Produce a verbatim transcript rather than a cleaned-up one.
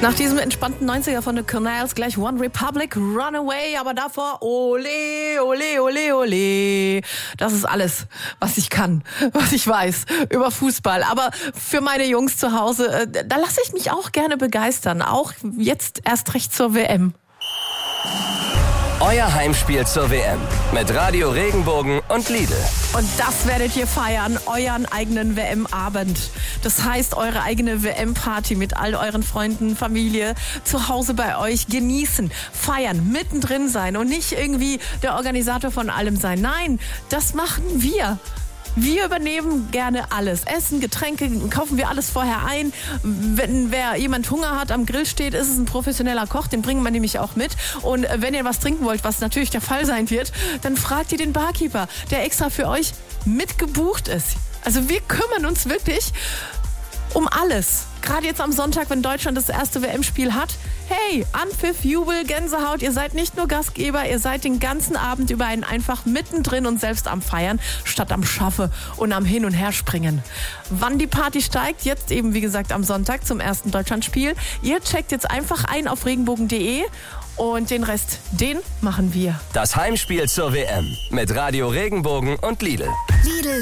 Nach diesem entspannten neunziger von The Canals gleich One Republic, Runaway, aber davor ole, ole, ole, ole. Das ist alles, was ich kann, was ich weiß über Fußball. Aber für meine Jungs zu Hause, da lasse ich mich auch gerne begeistern, auch jetzt erst recht zur W M. Euer Heimspiel zur W M mit Radio Regenbogen und Lidl. Und das werdet ihr feiern, euren eigenen W M-Abend. Das heißt, eure eigene W M-Party mit all euren Freunden, Familie, zu Hause bei euch genießen, feiern, mittendrin sein und nicht irgendwie der Organisator von allem sein. Nein, das machen wir. Wir übernehmen gerne alles. Essen, Getränke, kaufen wir alles vorher ein. Wenn wer jemand Hunger hat, am Grill steht, ist es ein professioneller Koch, den bringen wir nämlich auch mit. Und wenn ihr was trinken wollt, was natürlich der Fall sein wird, dann fragt ihr den Barkeeper, der extra für euch mitgebucht ist. Also wir kümmern uns wirklich um alles. Gerade jetzt am Sonntag, wenn Deutschland das erste W M-Spiel hat. Hey, Anpfiff, Jubel, Gänsehaut. Ihr seid nicht nur Gastgeber, ihr seid den ganzen Abend über einen einfach mittendrin und selbst am Feiern, statt am Schaffe und am Hin- und Herspringen. Wann die Party steigt, jetzt eben wie gesagt am Sonntag zum ersten Deutschlandspiel. Ihr checkt jetzt einfach ein auf regenbogen punkt de und den Rest, den machen wir. Das Heimspiel zur W M mit Radio Regenbogen und Lidl. Lidl